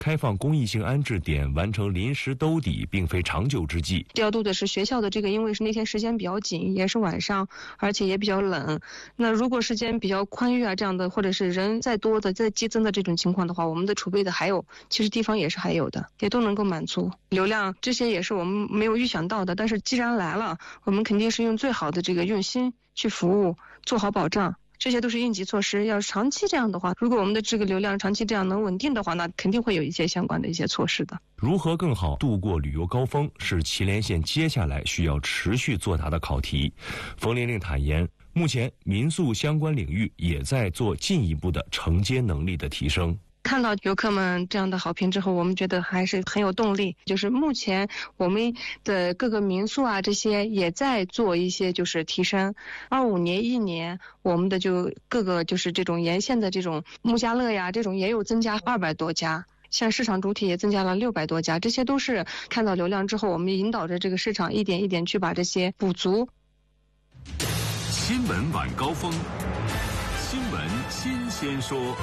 开放公益性安置点完成临时兜底并非长久之计。 调度的是学校的这个，因为是那天时间比较紧，也是晚上，而且也比较冷。那如果时间比较宽裕啊，这样的或者是人再多的再激增的这种情况的话，我们的储备的还有，其实地方也是还有的，也都能够满足流量。这些也是我们没有预想到的，但是既然来了，我们肯定是用最好的这个用心去服务，做好保障。这些都是应急措施，要长期这样的话，如果我们的这个流量长期这样能稳定的话，那肯定会有一些相关的一些措施的。 如何更好度过旅游高峰，是祁连县接下来需要持续作答的考题。冯玲玲坦言，目前民宿相关领域也在做进一步的承接能力的提升。 看到游客们这样的好评之后，我们觉得还是很有动力。就是目前我们的各个民宿啊，这些也在做一些就是提升。25年1年，我们的就各个就是这种沿线的这种木家乐呀，这种也有增加200多家。像市场主体也增加了600多家，这些都是看到流量之后，我们引导着这个市场一点一点去把这些补足。 新闻晚高峰，新闻新鲜说。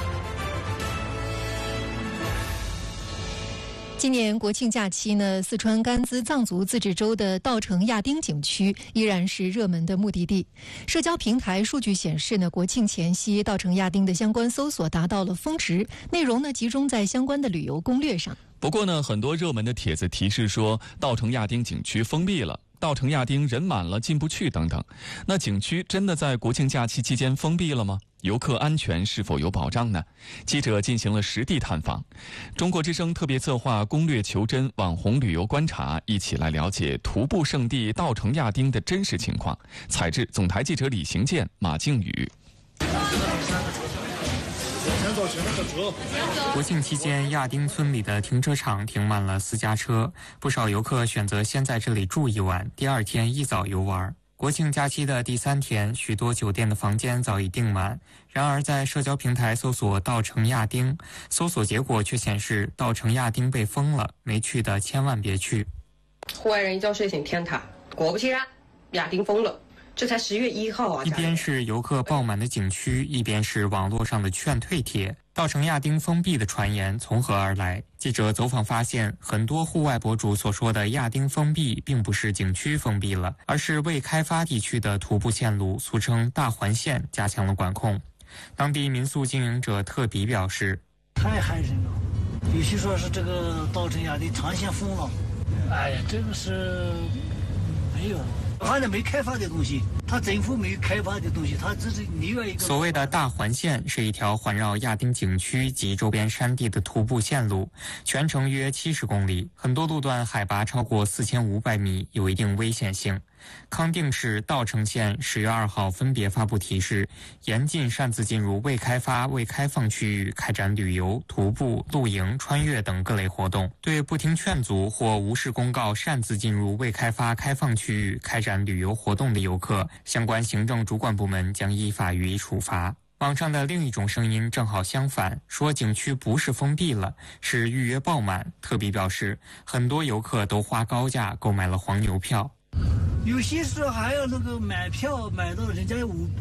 今年国庆假期呢，四川甘孜藏族自治州的稻城亚丁景区依然是热门的目的地。社交平台数据显示呢，国庆前夕稻城亚丁的相关搜索达到了峰值，内容呢集中在相关的旅游攻略上。 不过呢，很多热门的帖子提示说稻城亚丁景区封闭了，稻城亚丁人满了进不去等等。那景区真的在国庆假期期间封闭了吗？游客安全是否有保障呢？记者进行了实地探访。中国之声特别策划攻略求真网红旅游观察，一起来了解徒步圣地稻城亚丁的真实情况。采制总台记者李行健、马靖宇。 国庆期间，亚丁村里的停车场停满了私家车，不少游客选择先在这里住一晚，第二天一早游玩。国庆假期的第3天，许多酒店的房间早已订满。然而，在社交平台搜索稻城亚丁，搜索结果却显示稻城亚丁被封了，没去的千万别去。 户外人一觉睡醒天塌，果不其然，亚丁封了。这才10月1号啊！ 一边是游客爆满的景区，一边是网络上的劝退帖。稻城亚丁封闭的传言从何而来？记者走访发现，很多户外博主所说的亚丁封闭，并不是景区封闭了，而是未开发地区的徒步线路，俗称大环线，加强了管控。当地民宿经营者特比表示：“ 太害人了，有些说是这个稻城亚丁长线封了，哎呀，这个是没有。”反正没开发的东西，它政府没开发的东西，它只是另外一个。 所谓的大环线是一条环绕亚丁景区及周边山地的徒步线路，全程约70公里，很多路段海拔超过4500米，有一定危险性。康定市稻城县10月2号分别发布提示，严禁擅自进入未开发、未开放区域开展旅游、徒步、露营、穿越等各类活动。对不听劝阻或无视公告擅自进入未开发、开放区域开展旅游活动的游客，相关行政主管部门将依法予以处罚。网上的另一种声音正好相反，说景区不是封闭了，是预约爆满。特比表示，很多游客都花高价购买了黄牛票。 有些时候还要那个买票，买到人家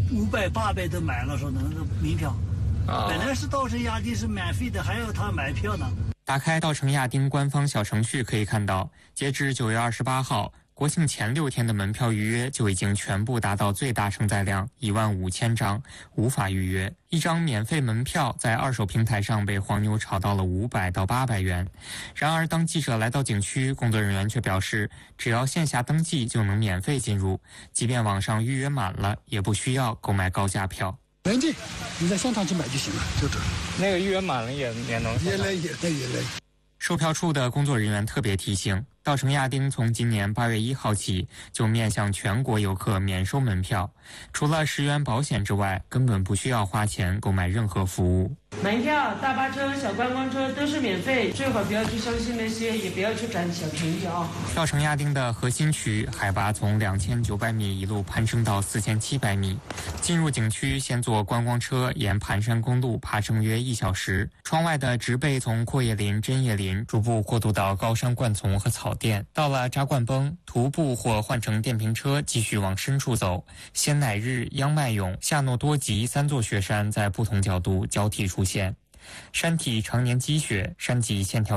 500、800都买了，说那个门票，本来是稻城亚丁是免费的，还要他买票呢。 打开稻城亚丁官方小程序可以看到，截至9月28号，国庆前6天的门票预约就已经全部达到最大承载量15000张，无法预约。一张免费门票在二手平台上被黄牛炒到了500到800元。然而，当记者来到景区，工作人员却表示，只要线下登记就能免费进入，即便网上预约满了，也不需要购买高价票。 能进，你在现场去买就行了，就这。 那个预约满了也能。 也来。 售票处的工作人员特别提醒，稻城亚丁从今年8月1号起就面向全国游客免收门票，除了10元保险之外，根本不需要花钱购买任何服务。 门票、大巴车、小观光车都是免费，最好不要去相信那些，也不要去占小便宜啊。 稻城亚丁的核心区海拔从2900米一路攀升到4700米，进入景区先坐观光车沿盘山公路爬升约1小时，窗外的植被从阔叶林、针叶林逐步过渡到高山灌丛和草甸，到了扎灌崩，徒步或换乘电瓶车继续往深处走。仙乃日、央迈勇、夏诺多吉3座雪山在不同角度交替出现。 山体常年积雪，山脊线条